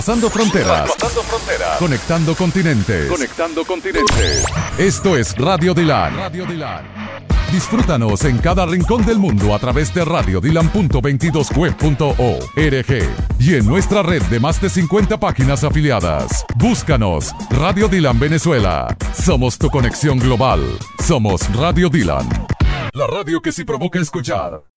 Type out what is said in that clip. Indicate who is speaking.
Speaker 1: Pasando fronteras. Conectando continentes. Esto es Radio Dylan. Disfrútanos en cada rincón del mundo a través de radiodilan.22web.org y en nuestra red de más de 50 páginas afiliadas. Búscanos, Radio Dylan Venezuela. Somos tu conexión global. Somos Radio Dylan. La radio que sí provoca escuchar.